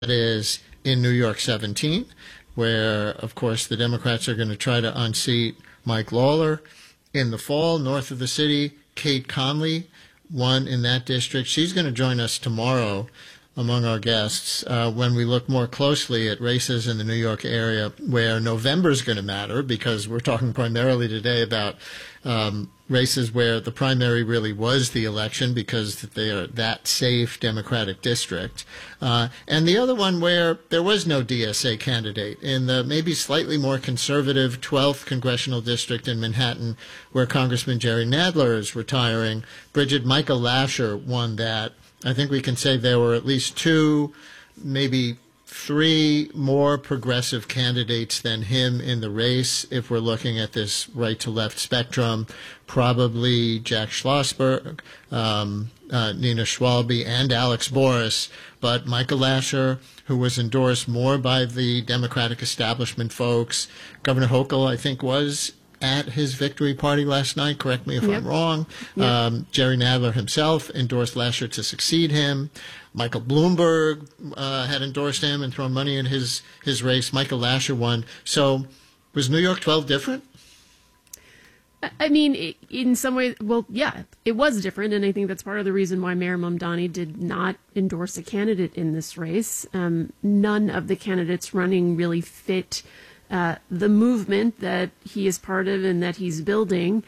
is in New York 17, where, of course, the Democrats are going to try to unseat Mike Lawler. In the fall, north of the city, Kate Conley won in that district. She's going to join us tomorrow among our guests when we look more closely at races in the New York area where November is going to matter, because we're talking primarily today about races where the primary really was the election because they are that safe Democratic district. And the other one where there was no DSA candidate in the maybe slightly more conservative 12th congressional district in Manhattan, where Congressman Jerry Nadler is retiring. Bridget Michael Lasher won that. I think we can say there were at least two, maybe three more progressive candidates than him in the race, if we're looking at this right-to-left spectrum. Probably Jack Schlossberg, Nina Schwalbe, and Alex Boris. But Michael Lasher, who was endorsed more by the Democratic establishment folks. Governor Hochul, I think, was at his victory party last night. Correct me if I'm wrong. Jerry Nadler himself endorsed Lasher to succeed him. Michael Bloomberg had endorsed him and thrown money in his race. Michael Lasher won. So was New York 12 different? I mean, in some ways, well, yeah, it was different. And I think that's part of the reason why Mayor Mamdani did not endorse a candidate in this race. None of the candidates running really fit the movement that he is part of and that he's building.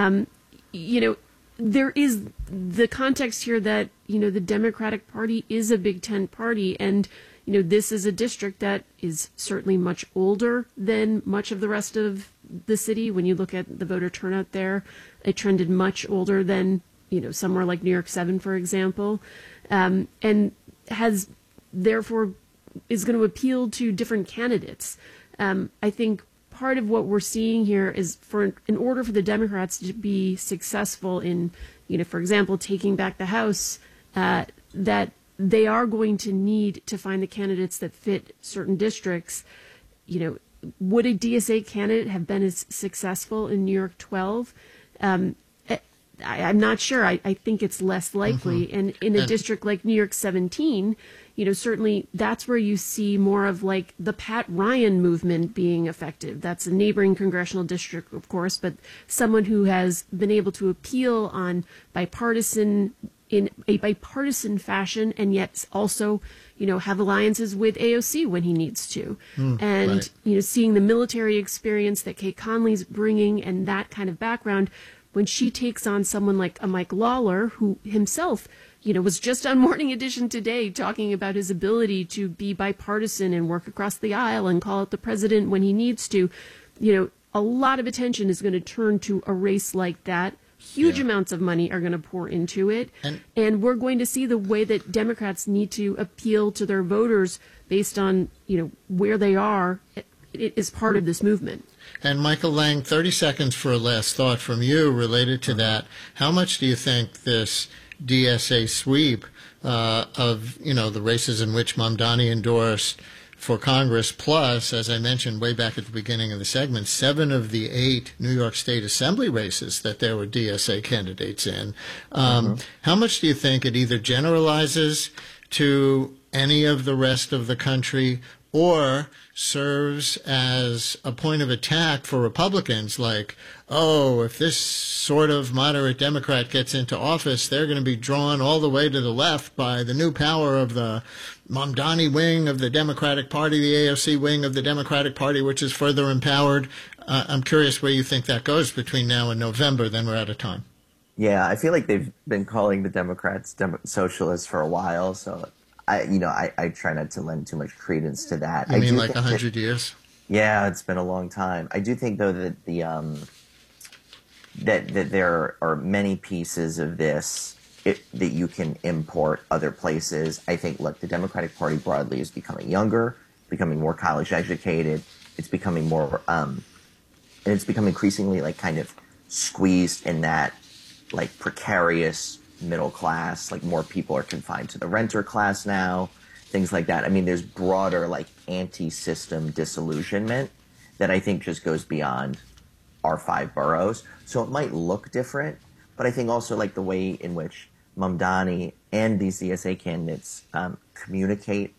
There is the context here that, the Democratic Party is a big tent party. And, this is a district that is certainly much older than much of the rest of the city. When you look at the voter turnout there, it trended much older than, somewhere like New York 7, for example, and has therefore is going to appeal to different candidates. I think part of what we're seeing here is in order for the Democrats to be successful in, for example, taking back the House, that they are going to need to find the candidates that fit certain districts. Would a DSA candidate have been as successful in New York 12? I'm not sure. I think it's less likely. Mm-hmm. And in a district like New York 17, certainly that's where you see more of like the Pat Ryan movement being effective. That's a neighboring congressional district, of course, but someone who has been able to appeal on in a bipartisan fashion, and yet also, have alliances with AOC when he needs to. And, right. Seeing the military experience that Kate Conley's bringing and that kind of background, when she takes on someone like a Mike Lawler, who himself, was just on Morning Edition today talking about his ability to be bipartisan and work across the aisle and call out the president when he needs to, a lot of attention is going to turn to a race like that. Huge amounts of money are going to pour into it. And we're going to see the way that Democrats need to appeal to their voters based on, where they are. It is part of this movement. And Michael Lang, 30 seconds for a last thought from you related to that. How much do you think this DSA sweep of, the races in which Mamdani endorsed for Congress, plus, as I mentioned way back at the beginning of the segment, 7 of the 8 New York State Assembly races that there were DSA candidates in. How much do you think it either generalizes to any of the rest of the country or serves as a point of attack for Republicans, like, oh, if this sort of moderate Democrat gets into office, they're going to be drawn all the way to the left by the new power of the Mamdani wing of the Democratic Party, the AOC wing of the Democratic Party, which is further empowered. I'm curious where you think that goes between now and November, then we're out of time. Yeah, I feel like they've been calling the Democrats socialists for a while, so I try not to lend too much credence to that. You mean like 100 years? Yeah, it's been a long time. I do think, though, that that there are many pieces of this that you can import other places. I think, look, the Democratic Party broadly is becoming younger, becoming more college educated. It's becoming more, and it's become increasingly like kind of squeezed in that like precarious middle class, like more people are confined to the renter class now, things like that. I mean, there's broader like anti-system disillusionment that I think just goes beyond our 5 boroughs. So it might look different, but I think also like the way in which Mamdani and these DSA candidates communicate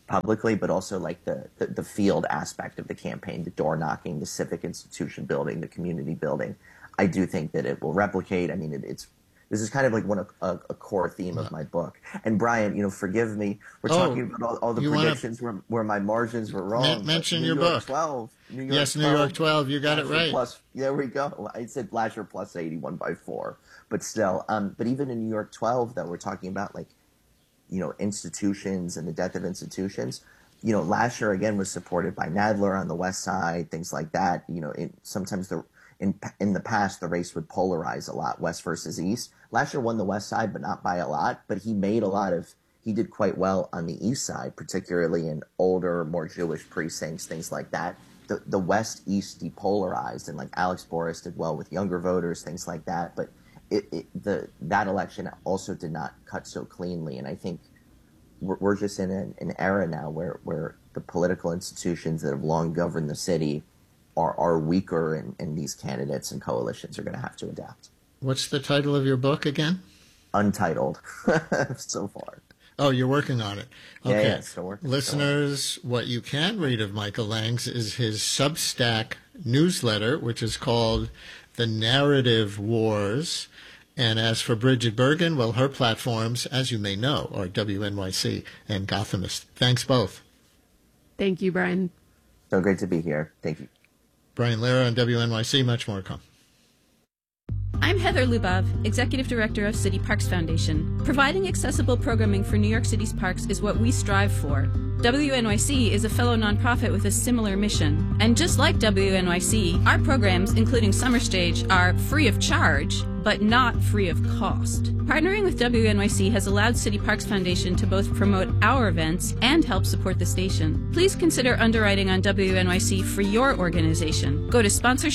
publicly, but also like the field aspect of the campaign, the door knocking, the civic institution building, the community building. I do think that it will replicate. I mean, this is kind of like a core theme of my book. And Brian, forgive me. We're talking about all the predictions where my margins were wrong. Mention your book. 12. New York yes, 12, New York 12. You got it right. There we go. I said Lasher plus 81 by 4. But still, but even in New York 12, though, we're talking about like, institutions and the death of institutions. Lasher, again, was supported by Nadler on the West Side, things like that. Sometimes in the past, the race would polarize a lot, West versus East. Lasher won the West Side, but not by a lot. But he did quite well on the East Side, particularly in older, more Jewish precincts, things like that. The West-East depolarized, and like Alex Boris did well with younger voters, things like that. But that election also did not cut so cleanly. And I think we're just in an era now where the political institutions that have long governed the city are weaker, and these candidates and coalitions are going to have to adapt. What's the title of your book again? Untitled, so far. Oh, you're working on it. Okay. Yeah, still working. Listeners, what you can read of Michael Langs is his Substack newsletter, which is called The Narrative Wars. And as for Bridget Bergen, well, her platforms, as you may know, are WNYC and Gothamist. Thanks both. Thank you, Brian. So great to be here. Thank you. Brian Lehrer on WNYC. Much more to come. I'm Heather Lubov, Executive Director of City Parks Foundation. Providing accessible programming for New York City's parks is what we strive for. WNYC is a fellow nonprofit with a similar mission. And just like WNYC, our programs, including Summer Stage, are free of charge, but not free of cost. Partnering with WNYC has allowed City Parks Foundation to both promote our events and help support the station. Please consider underwriting on WNYC for your organization. Go to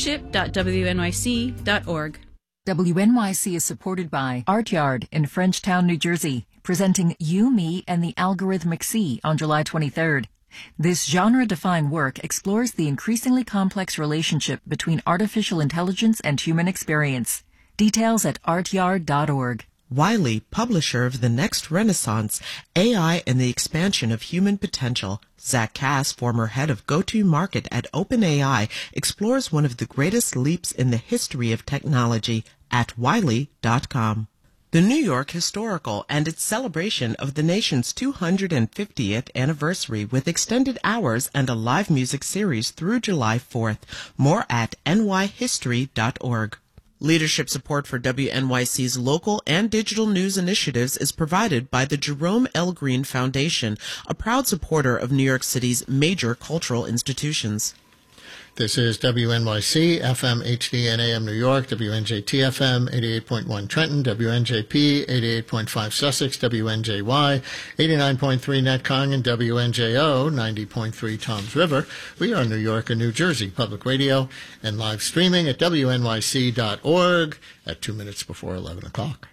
sponsorship.wnyc.org. WNYC is supported by Art Yard in Frenchtown, New Jersey, presenting You, Me, and the Algorithmic Sea on July 23rd. This genre-defined work explores the increasingly complex relationship between artificial intelligence and human experience. Details at artyard.org. Wiley, publisher of The Next Renaissance, AI and the Expansion of Human Potential. Zach Cass, former head of go-to-market at OpenAI, explores one of the greatest leaps in the history of technology at Wiley.com. The New York Historical and its celebration of the nation's 250th anniversary with extended hours and a live music series through July 4th. More at nyhistory.org. Leadership support for WNYC's local and digital news initiatives is provided by the Jerome L. Green Foundation, a proud supporter of New York City's major cultural institutions. This is WNYC, FM, HD, and AM New York, WNJT FM, 88.1 Trenton, WNJP, 88.5 Sussex, WNJY, 89.3 Netcong, and WNJO, 90.3 Toms River. We are New York and New Jersey Public Radio and live streaming at WNYC.org at 2 minutes before 11 o'clock.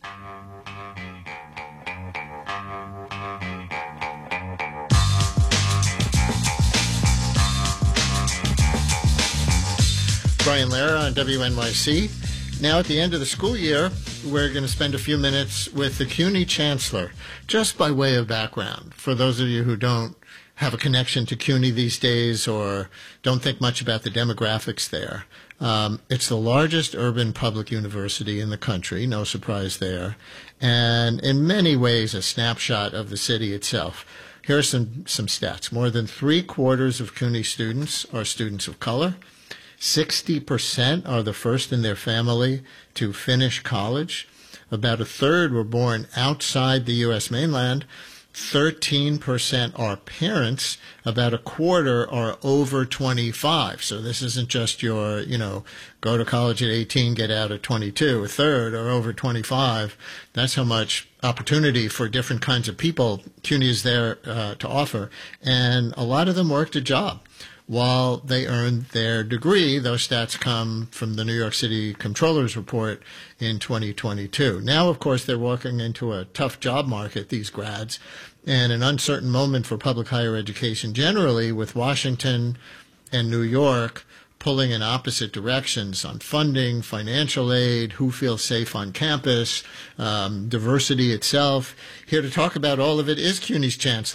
Brian Lehrer on WNYC. Now, at the end of the school year, we're going to spend a few minutes with the CUNY Chancellor, just by way of background. For those of you who don't have a connection to CUNY these days or don't think much about the demographics there, it's the largest urban public university in the country, no surprise there, and in many ways a snapshot of the city itself. Here are some stats. More than 3/4 of CUNY students are students of color. 60% are the first in their family to finish college. About a third were born outside the U.S. mainland. 13% are parents. About a quarter are over 25. So this isn't just your, go to college at 18, get out at 22. A third are over 25. That's how much opportunity for different kinds of people CUNY is there to offer. And a lot of them worked a job while they earned their degree. Those stats come from the New York City Comptroller's report in 2022. Now, of course, they're walking into a tough job market, these grads, and an uncertain moment for public higher education generally, with Washington and New York pulling in opposite directions on funding, financial aid, who feels safe on campus, diversity itself. Here to talk about all of it is CUNY's Chancellor,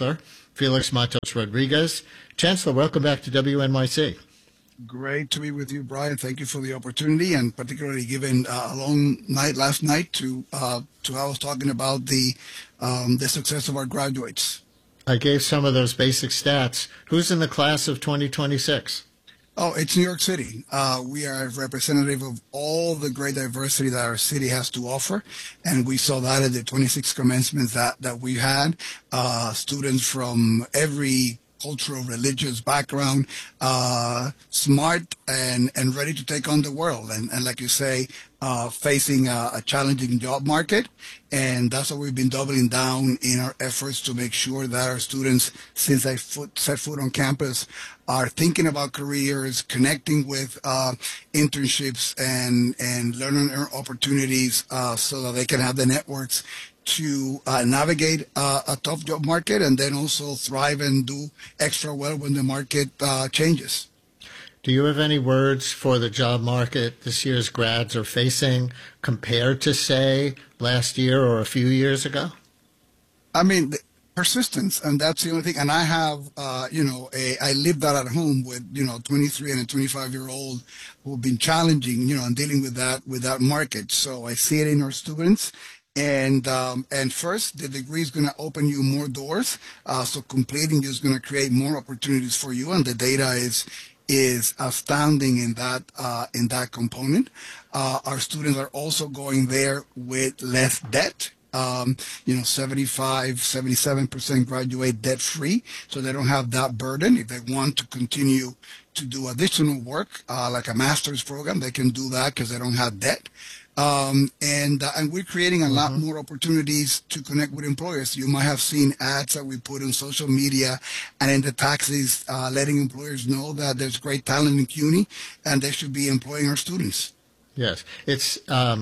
Felix Matos Rodriguez. Chancellor, welcome back to WNYC. Great to be with you, Brian. Thank you for the opportunity, and particularly given a long night last night to I was talking about the success of our graduates. I gave some of those basic stats. Who's in the class of 2026? Oh, it's New York City. We are representative of all the great diversity that our city has to offer, and we saw that at the 26 commencements that we had. Students from every cultural, religious background, smart and ready to take on the world. And like you say, facing a challenging job market. And that's what we've been doubling down in our efforts to make sure that our students, since they set foot on campus, are thinking about careers, connecting with internships and learning opportunities so that they can have the networks to navigate a tough job market and then also thrive and do extra well when the market changes. Do you have any words for the job market this year's grads are facing compared to, say, last year or a few years ago? I mean, persistence, and that's the only thing. And I have, I live that at home with, 23 and a 25-year-old who've been challenging, and dealing with that market. So I see it in our students. And first, the degree is going to open you more doors. So completing is going to create more opportunities for you, and the data is astounding in that component. Our students are also going there with less debt. 77% graduate debt free, so they don't have that burden. If they want to continue to do additional work, like a master's program, they can do that because they don't have debt. And we're creating a lot more opportunities to connect with employers. You might have seen ads that we put on social media and in the taxis, letting employers know that there's great talent in CUNY and they should be employing our students. Yes, it's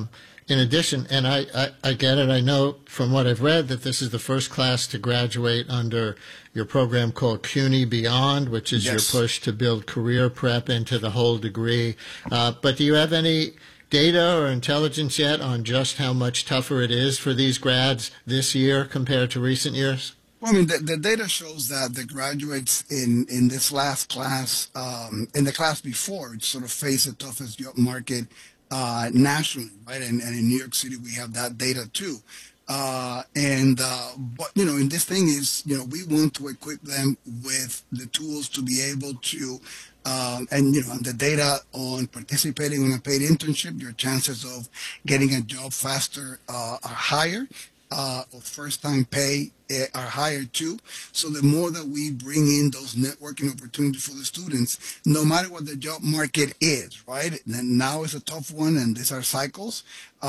in addition, and I get it. I know from what I've read that this is the first class to graduate under your program called CUNY Beyond, which is your push to build career prep into the whole degree. But do you have any data or intelligence yet on just how much tougher it is for these grads this year compared to recent years? Well, I mean, the data shows that the graduates in this last class, in the class before, sort of face the toughest job market nationally, right? And in New York City, we have that data too. But, in this thing is, we want to equip them with the tools to be able to and the data on participating in a paid internship, your chances of getting a job faster are higher. First-time pay are higher too. So the more that we bring in those networking opportunities for the students, no matter what the job market is, right? And now is a tough one, and these are cycles.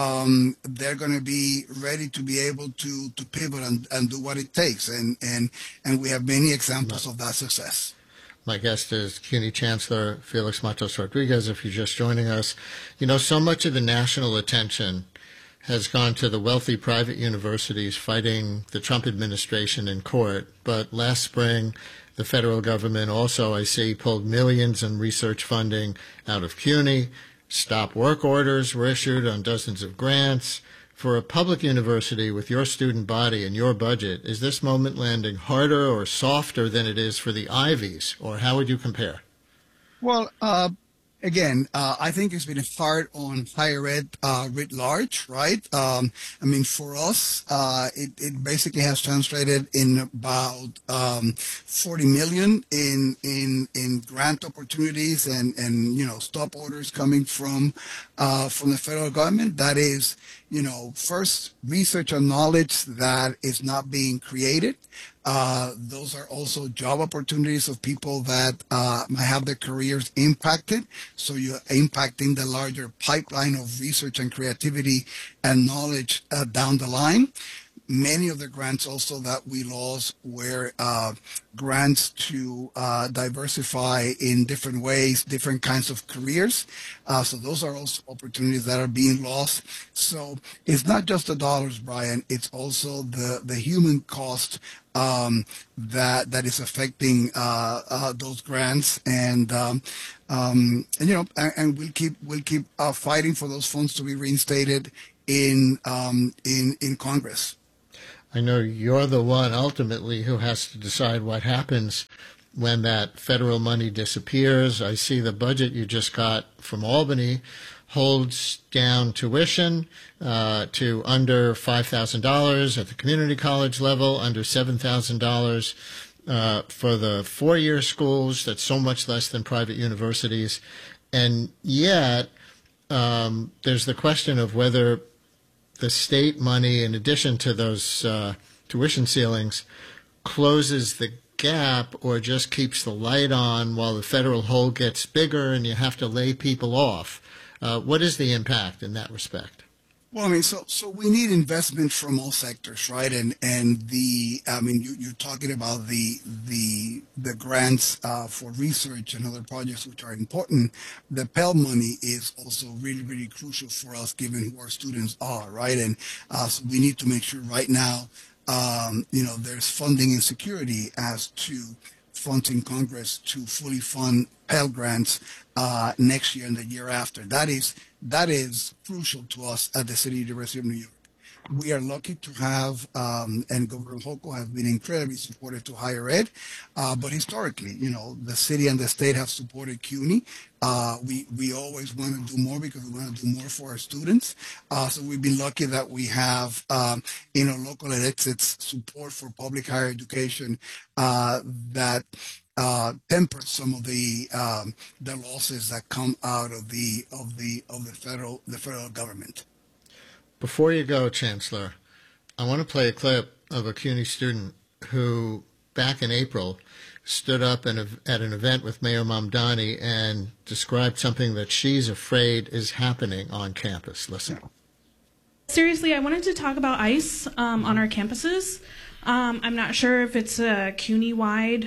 They're going to be ready to be able to pivot and do what it takes, and we have many examples of that success. My guest is CUNY Chancellor Felix Matos Rodriguez, if you're just joining us. So much of the national attention has gone to the wealthy private universities fighting the Trump administration in court. But last spring, the federal government also, I see, pulled millions in research funding out of CUNY. Stop work orders were issued on dozens of grants. For a public university with your student body and your budget, is this moment landing harder or softer than it is for the Ivies, or how would you compare? Well, again, I think it's been hard on higher ed writ large, right? For us, it basically has translated in about 40 million in grant opportunities and stop orders coming from the federal government. That is, first research and knowledge that is not being created. Those are also job opportunities of people that might have their careers impacted. So you're impacting the larger pipeline of research and creativity and knowledge down the line. Many of the grants also that we lost were grants to diversify in different ways, different kinds of careers. So those are also opportunities that are being lost. So it's not just the dollars, Brian. It's also the human cost that is affecting those grants, and we'll keep fighting for those funds to be reinstated in Congress. I know you're the one ultimately who has to decide what happens when that federal money disappears. I see the budget you just got from Albany holds down tuition to under $5,000 at the community college level, under $7,000 for the four-year schools. That's so much less than private universities. And yet, there's the question of whether the state money, in addition to those tuition ceilings, closes the gap or just keeps the light on while the federal hole gets bigger and you have to lay people off. What is the impact in that respect? Well, I mean, so we need investment from all sectors, right? And you're talking about the grants for research and other projects which are important. The Pell money is also really, really crucial for us, given who our students are, right? And so we need to make sure right now, there's funding insecurity as to funds in Congress to fully fund Pell grants next year and the year after. That is crucial to us at the City University of New York. We are lucky to have, and Governor Hochul has been incredibly supportive to higher ed, but historically, the city and the state have supported CUNY. We always want to do more because we want to do more for our students. So we've been lucky that we have, local elected support for public higher education that temper some of the losses that come out of the federal government. Before you go, Chancellor, I want to play a clip of a CUNY student who, back in April, stood up at an event with Mayor Mamdani and described something that she's afraid is happening on campus. Listen. Seriously, I wanted to talk about ICE on our campuses. I'm not sure if it's a CUNY-wide,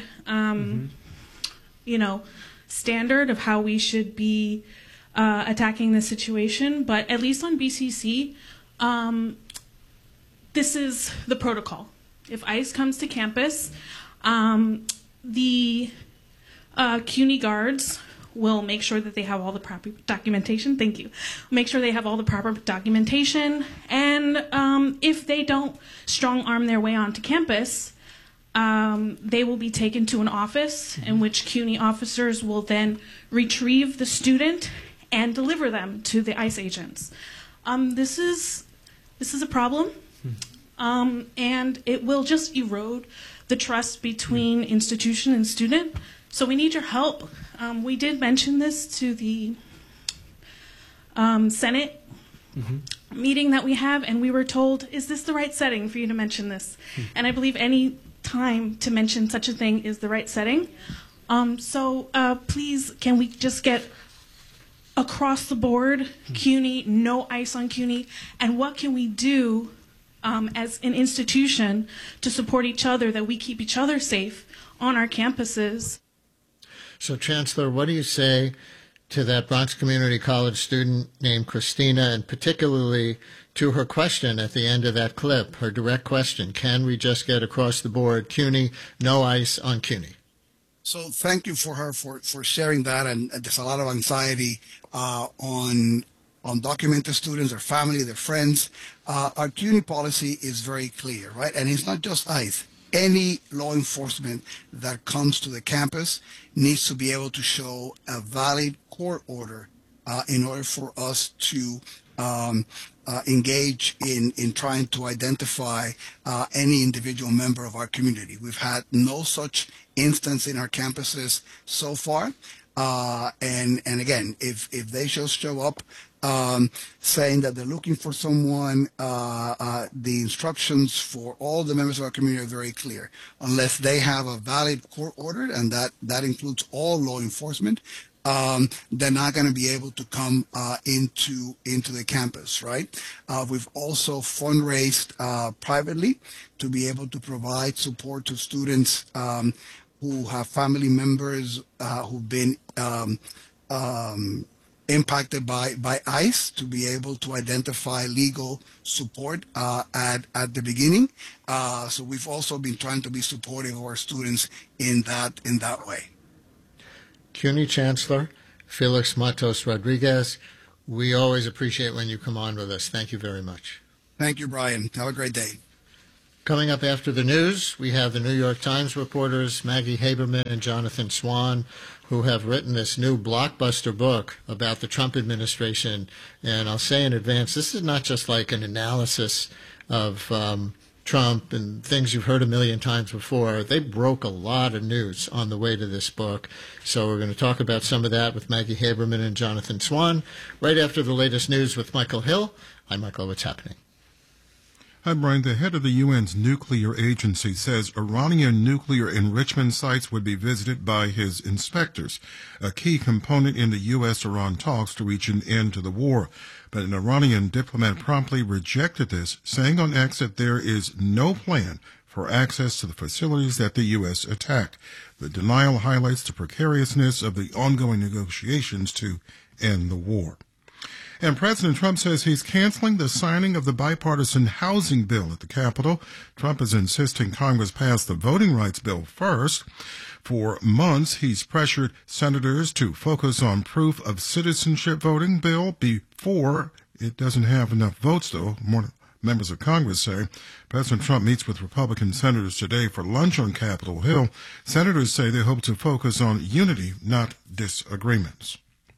standard of how we should be attacking this situation, but at least on BCC, this is the protocol. If ICE comes to campus, the CUNY guards will make sure that they have all the proper documentation. Thank you. Make sure they have all the proper documentation. And if they don't strong arm their way onto campus, they will be taken to an office in which CUNY officers will then retrieve the student and deliver them to the ICE agents. This is a problem, and it will just erode the trust between institution and student. So we need your help. We did mention this to the Senate meeting that we have, and we were told, is this the right setting for you to mention this? And I believe any time to mention such a thing is the right setting. So please, can we just get across the board, CUNY, no ICE on CUNY, and what can we do as an institution to support each other, that we keep each other safe on our campuses? So, Chancellor, what do you say to that Bronx Community College student named Christina, and particularly to her question at the end of that clip, her direct question, can we just get across the board, CUNY, no ICE on CUNY? So thank you for her for sharing that, and there's a lot of anxiety on undocumented students, their family, their friends. Our CUNY policy is very clear, right? And it's not just ICE. Any law enforcement that comes to the campus needs to be able to show a valid court order in order for us to engage in trying to identify any individual member of our community. We've had no such instance in our campuses so far. And again, if they just show up saying that they're looking for someone, the instructions for all the members of our community are very clear. Unless they have a valid court order, and that includes all law enforcement, they're not going to be able to come into the campus, right? We've also fundraised privately to be able to provide support to students who have family members who've been impacted by ICE, to be able to identify legal support at the beginning. So we've also been trying to be supportive of our students in that way. CUNY Chancellor Felix Matos Rodriguez, we always appreciate when you come on with us. Thank you very much. Thank you, Brian. Have a great day. Coming up after the news, we have the New York Times reporters Maggie Haberman and Jonathan Swan, who have written this new blockbuster book about the Trump administration. And I'll say in advance, this is not just like an analysis of Trump and things you've heard a million times before. They broke a lot of news on the way to this book. So we're going to talk about some of that with Maggie Haberman and Jonathan Swan right after the latest news with Michael Hill. Hi, Michael. What's happening? Hi, Brian. The head of the UN's nuclear agency says Iranian nuclear enrichment sites would be visited by his inspectors, a key component in the U.S.-Iran talks to reach an end to the war. But an Iranian diplomat promptly rejected this, saying on X that there is no plan for access to the facilities that the U.S. attacked. The denial highlights the precariousness of the ongoing negotiations to end the war. And President Trump says he's canceling the signing of the bipartisan housing bill at the Capitol. Trump is insisting Congress pass the voting rights bill first. For months, he's pressured senators to focus on proof of citizenship voting bill before it doesn't have enough votes, though, more members of Congress say. President Trump meets with Republican senators today for lunch on Capitol Hill. Senators say they hope to focus on unity, not disagreements.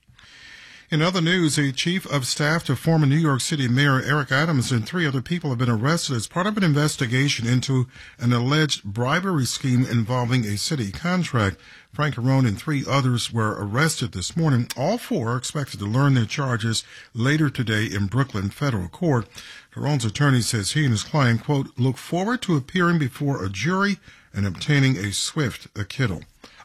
In other news, a chief of staff to former New York City Mayor Eric Adams and 3 other people have been arrested as part of an investigation into an alleged bribery scheme involving a city contract. Frank Carone and 3 others were arrested this morning. All 4 are expected to learn their charges later today in Brooklyn federal court. Carone's attorney says he and his client, quote, look forward to appearing before a jury and obtaining a swift acquittal.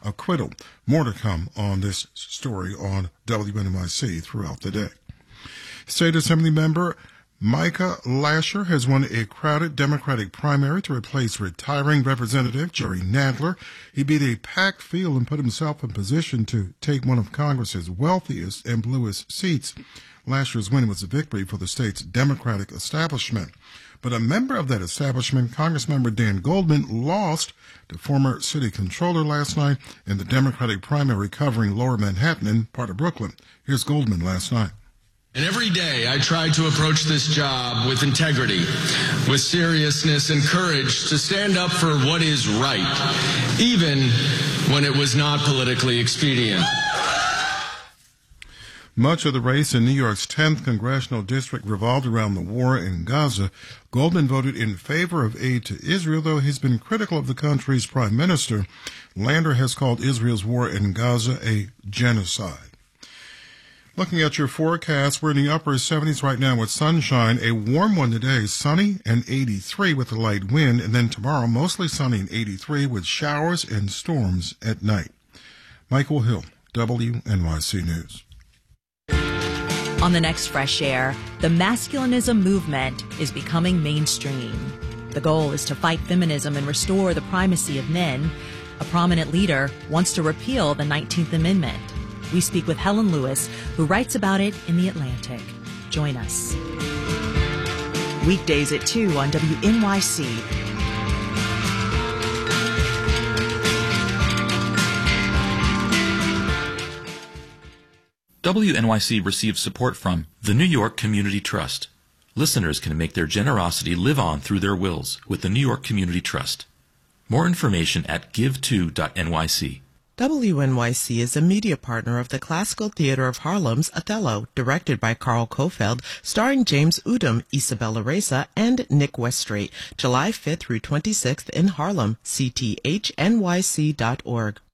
More to come on this story on WNYC throughout the day. State Assembly member Micah Lasher has won a crowded Democratic primary to replace retiring Representative Jerry Nadler. He beat a packed field and put himself in position to take one of Congress's wealthiest and bluest seats. Lasher's win was a victory for the state's Democratic establishment. But a member of that establishment, Congressmember Dan Goldman, lost to former city controller last night in the Democratic primary covering Lower Manhattan and part of Brooklyn. Here's Goldman last night. And every day I tried to approach this job with integrity, with seriousness and courage to stand up for what is right, even when it was not politically expedient. Much of the race in New York's 10th congressional district revolved around the war in Gaza. Goldman voted in favor of aid to Israel, though he's been critical of the country's prime minister. Lander has called Israel's war in Gaza a genocide. Looking at your forecast, we're in the upper 70s right now with sunshine. A warm one today, sunny and 83 with a light wind. And then tomorrow, mostly sunny and 83 with showers and storms at night. Michael Hill, WNYC News. On the next Fresh Air, the masculinism movement is becoming mainstream. The goal is to fight feminism and restore the primacy of men. A prominent leader wants to repeal the 19th Amendment. We speak with Helen Lewis, who writes about it in The Atlantic. Join us. Weekdays at 2 on WNYC. WNYC receives support from the New York Community Trust. Listeners can make their generosity live on through their wills with the New York Community Trust. More information at give2.nyc. WNYC is a media partner of the Classical Theater of Harlem's Othello, directed by Carl Kofeld, starring James Udom, Isabella Reza, and Nick Weststreet, July 5th through 26th in Harlem, cthnyc.org.